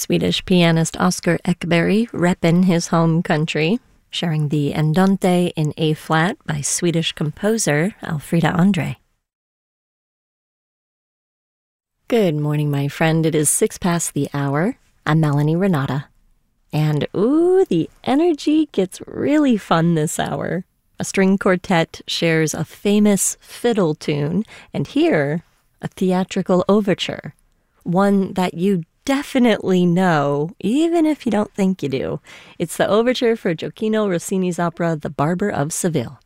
Swedish pianist Oscar Ekberg reppin' his home country, sharing the Andante in A-flat by Swedish composer Alfrida Andre. Good morning, my friend. It is 6 past the hour. I'm Melanie Renata. And the energy gets really fun this hour. A string quartet shares a famous fiddle tune, and here, a theatrical overture. One that you definitely know, even if you don't think you do. It's the overture for Gioachino Rossini's opera, The Barber of Seville.